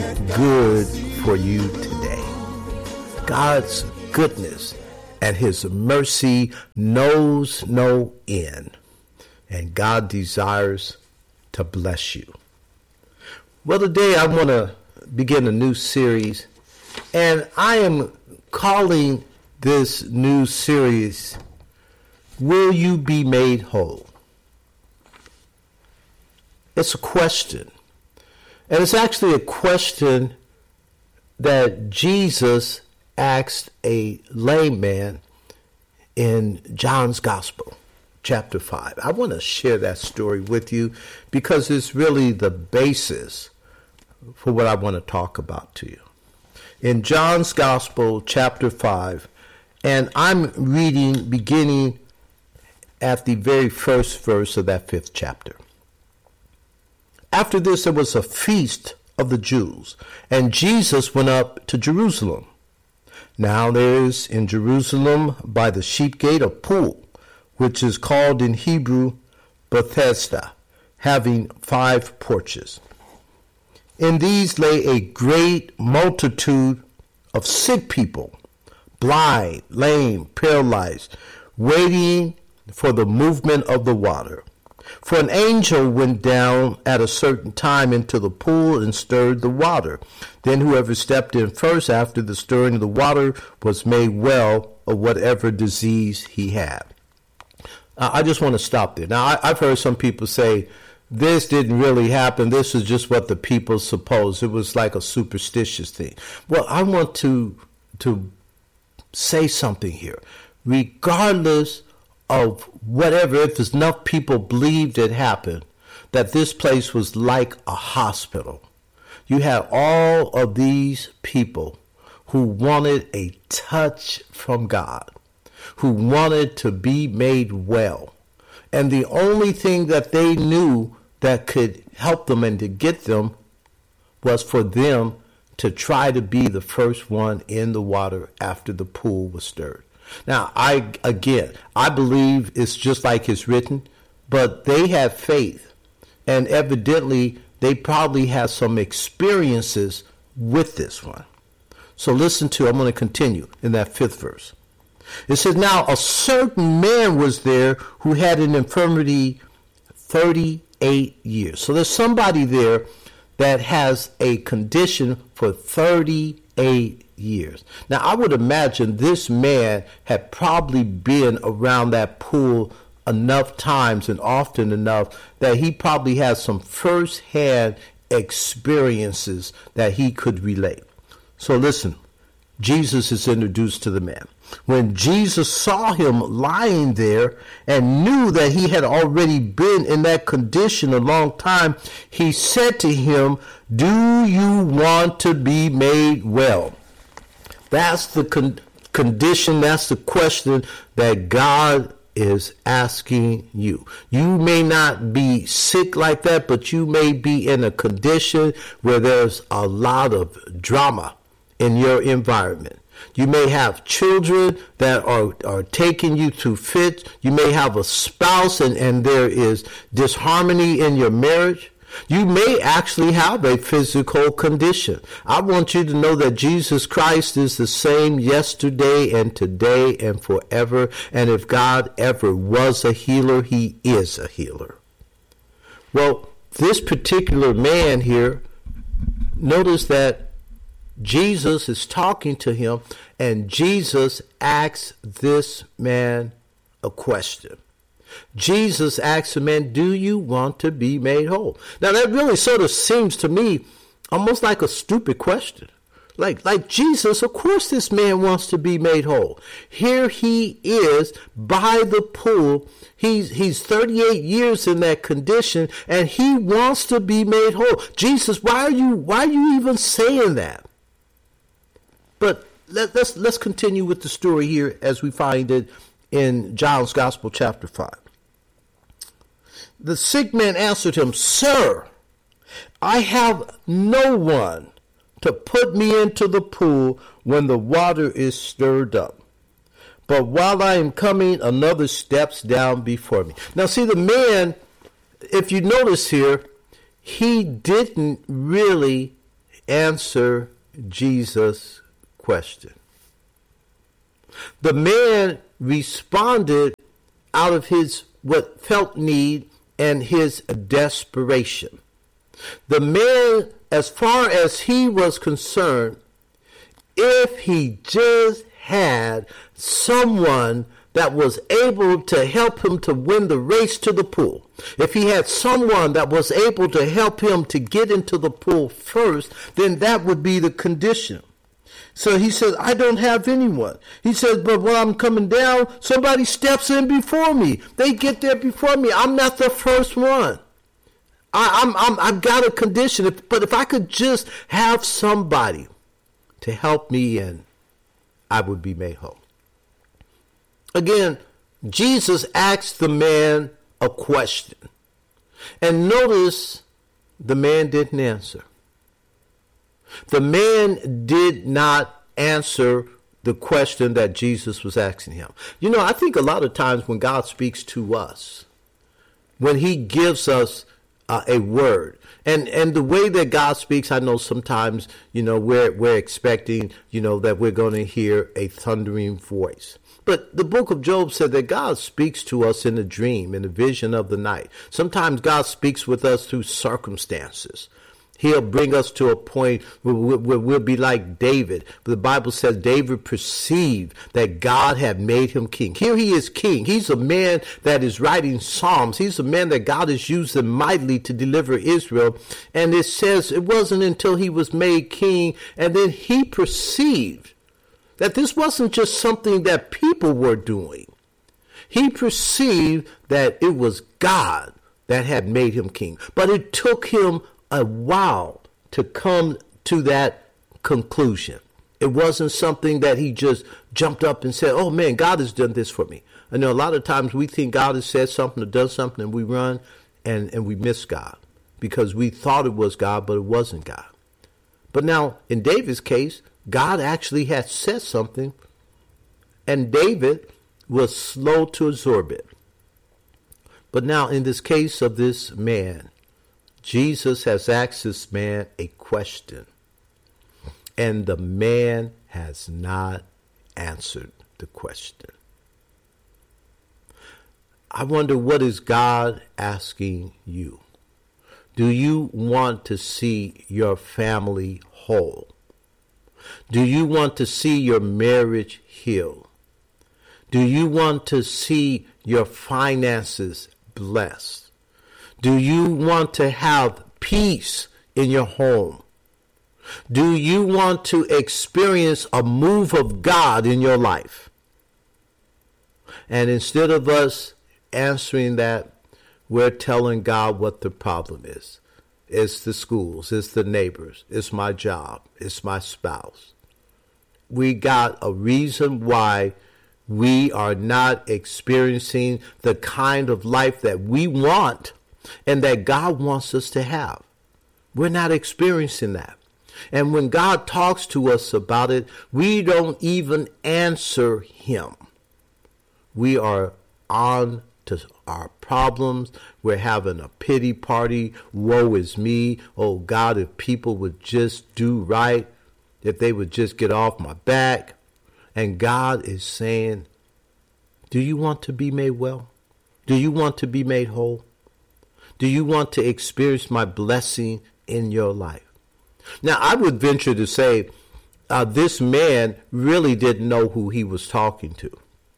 good for you today. God's goodness and his mercy knows no end, and God desires to bless you. Well, today I want to begin a new series, and I am calling this new series, Will You Be Made Whole? It's a question, and it's actually a question that Jesus asked a lame man in John's Gospel, chapter 5. I want to share that story with you because it's really the basis for what I want to talk about to you. In John's Gospel, chapter 5, and I'm reading beginning at the very first verse of that 5th chapter. After this, there was a feast of the Jews, and Jesus went up to Jerusalem. Now there is in Jerusalem by the sheep gate a pool, which is called in Hebrew Bethesda, having 5 porches. In these lay a great multitude of sick people, blind, lame, paralyzed, waiting for the movement of the water. For an angel went down at a certain time into the pool and stirred the water. Then whoever stepped in first after the stirring of the water was made well of whatever disease he had. I just want to stop there. Now, I've heard some people say, this didn't really happen. This is just what the people supposed. It was like a superstitious thing. Well, I want to say something here. Regardless of whatever, if there's enough people believed it happened, that this place was like a hospital. You had all of these people who wanted a touch from God, who wanted to be made well. And the only thing that they knew that could help them and to get them was for them to try to be the first one in the water after the pool was stirred. Now, I believe it's just like it's written, but they have faith, and evidently they probably have some experiences with this one. So listen to, I'm going to continue in that 5th verse. It says, now a certain man was there who had an infirmity 38 years. So there's somebody there that has a condition for 38 years. Now, I would imagine this man had probably been around that pool enough times and often enough that he probably has some first-hand experiences that he could relate. So listen, Jesus is introduced to the man. When Jesus saw him lying there and knew that he had already been in that condition a long time, he said to him, "Do you want to be made well?" That's the condition, that's the question that God is asking you. You may not be sick like that, but you may be in a condition where there's a lot of drama in your environment. You may have children that are taking you to fits. You may have a spouse and there is disharmony in your marriage. You may actually have a physical condition. I want you to know that Jesus Christ is the same yesterday and today and forever. And if God ever was a healer, he is a healer. Well, this particular man here, notice that Jesus is talking to him, and Jesus asks this man a question. Jesus asks the man, do you want to be made whole? Now, that really sort of seems to me almost like a stupid question. Like Jesus, of course this man wants to be made whole. Here he is by the pool. He's 38 years in that condition, and he wants to be made whole. Jesus, why are you even saying that? But let's continue with the story here as we find it in John's Gospel, chapter 5. The sick man answered him, "Sir, I have no one to put me into the pool when the water is stirred up. But while I am coming, another steps down before me." Now, see, the man, if you notice here, he didn't really answer Jesus' question. The man responded out of his what felt need and his desperation. The man, as far as he was concerned, if he just had someone that was able to help him to win the race to the pool, if he had someone that was able to help him to get into the pool first, then that would be the condition. So he says, I don't have anyone. He says, but when I'm coming down, somebody steps in before me. They get there before me. I'm not the first one. I've got a condition. But if I could just have somebody to help me in, I would be made whole. Again, Jesus asked the man a question. And notice the man didn't answer. The man did not answer the question that Jesus was asking him. You know, I think a lot of times when God speaks to us, when he gives us a word, and the way that God speaks, I know sometimes, we're expecting, that we're going to hear a thundering voice. But the book of Job said that God speaks to us in a dream, in a vision of the night. Sometimes God speaks with us through circumstances. He'll bring us to a point where we'll be like David. The Bible says David perceived that God had made him king. Here he is king. He's a man that is writing Psalms. He's a man that God has used him mightily to deliver Israel. And it says it wasn't until he was made king and then he perceived that this wasn't just something that people were doing. He perceived that it was God that had made him king. But it took him a while to come to that conclusion. It wasn't something that he just jumped up and said, oh man, God has done this for me. I know a lot of times we think God has said something or done something and we run and we miss God because we thought it was God, but it wasn't God. But now in David's case, God actually had said something and David was slow to absorb it. But now in this case of this man, Jesus has asked this man a question, and the man has not answered the question. I wonder, what is God asking you? Do you want to see your family whole? Do you want to see your marriage healed? Do you want to see your finances blessed? Do you want to have peace in your home? Do you want to experience a move of God in your life? And instead of us answering that, we're telling God what the problem is. It's the schools, it's the neighbors, it's my job, it's my spouse. We got a reason why we are not experiencing the kind of life that we want and that God wants us to have. We're not experiencing that. And when God talks to us about it, we don't even answer him. We are on to our problems. We're having a pity party. Woe is me. Oh God, if people would just do right, if they would just get off my back. And God is saying, do you want to be made well? Do you want to be made whole? Do you want to experience my blessing in your life? Now, I would venture to say this man really didn't know who he was talking to.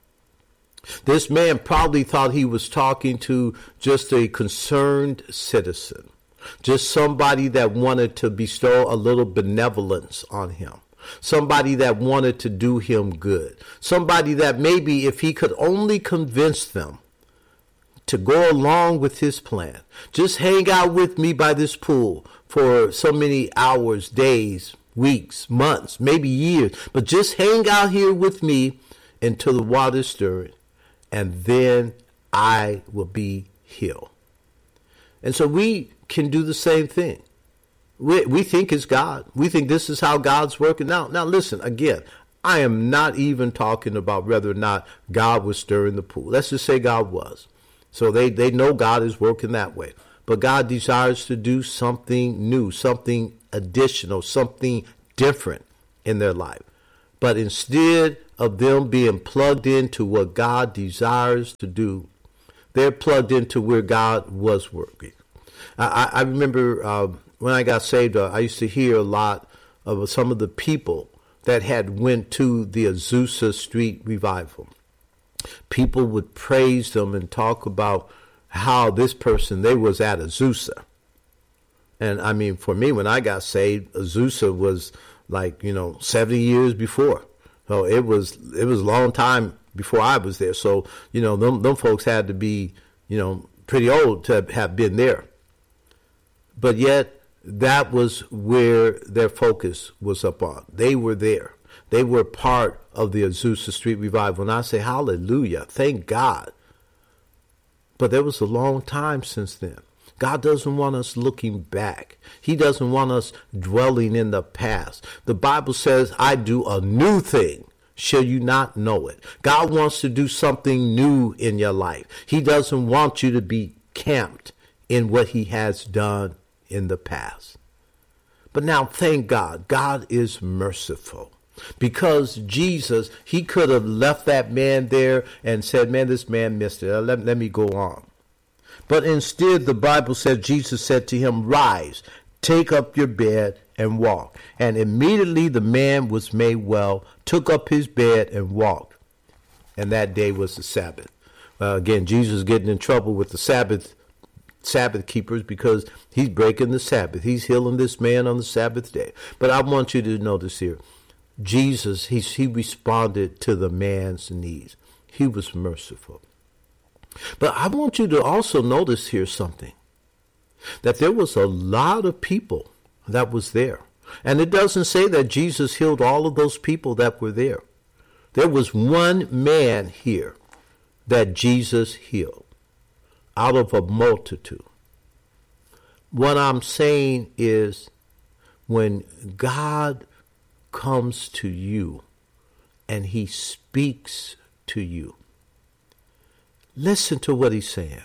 This man probably thought he was talking to just a concerned citizen, just somebody that wanted to bestow a little benevolence on him, somebody that wanted to do him good, somebody that maybe if he could only convince them to go along with his plan, just hang out with me by this pool for so many hours, days, weeks, months, maybe years, but just hang out here with me until the water's stirring, and then I will be healed. And so we can do the same thing. We think it's God. We think this is how God's working out. Now listen, again, I am not even talking about whether or not God was stirring the pool. Let's just say God was. So they know God is working that way. But God desires to do something new, something additional, something different in their life. But instead of them being plugged into what God desires to do, they're plugged into where God was working. I remember when I got saved, I used to hear a lot of some of the people that had went to the Azusa Street revival. People would praise them and talk about how this person, they was at Azusa. And I mean, for me, when I got saved, Azusa was like, 70 years before. So it was a long time before I was there. So, them folks had to be, pretty old to have been there. But yet, that was where their focus was upon. They were there. They were part of the Azusa Street revival. And I say, hallelujah, thank God. But there was a long time since then. God doesn't want us looking back. He doesn't want us dwelling in the past. The Bible says, I do a new thing. Shall you not know it? God wants to do something new in your life. He doesn't want you to be camped in what he has done in the past. But now, thank God, God is merciful. Because Jesus, he could have left that man there and said, man, this man missed it. Let me go on. But instead, the Bible says, Jesus said to him, rise, take up your bed and walk. And immediately the man was made well, took up his bed and walked. And that day was the Sabbath. Again, Jesus getting in trouble with the Sabbath keepers because he's breaking the Sabbath. He's healing this man on the Sabbath day. But I want you to notice here, Jesus, he responded to the man's needs. He was merciful. But I want you to also notice here something, that there was a lot of people that was there. And it doesn't say that Jesus healed all of those people that were there. There was one man here that Jesus healed out of a multitude. What I'm saying is, when God comes to you and he speaks to you, listen to what he's saying.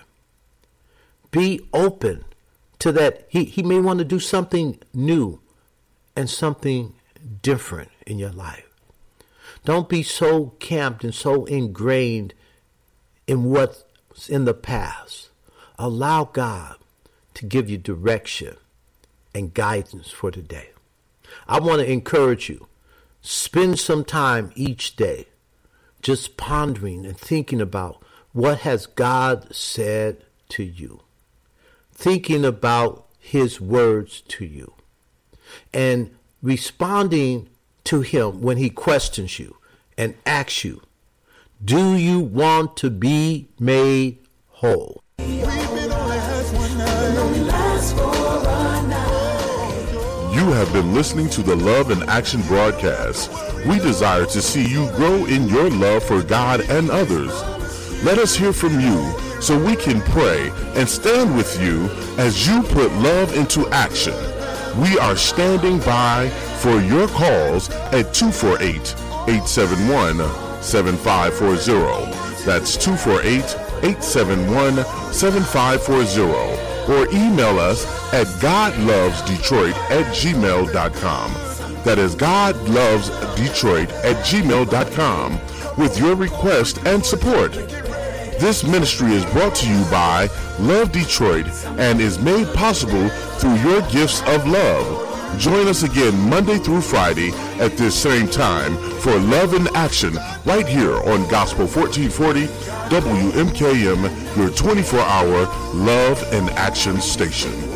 Be open to that. He may want to do something new and something different in your life. Don't be so camped and so ingrained in what's in the past. Allow God to give you direction and guidance for today. I want to encourage you. Spend some time each day just pondering and thinking about what has God said to you. Thinking about his words to you. And responding to him when he questions you and asks you, do you want to be made whole? You have been listening to the Love in Action broadcast. We desire to see you grow in your love for God and others. Let us hear from you so we can pray and stand with you as you put love into action. We are standing by for your calls at 248-871-7540. That's 248-871-7540. Or email us at godlovesdetroit@gmail.com. That is godlovesdetroit@gmail.com with your request and support. This ministry is brought to you by Love Detroit and is made possible through your gifts of love. Join us again Monday through Friday at this same time for Love in Action right here on Gospel 1440 WMKM, your 24-hour Love in Action station.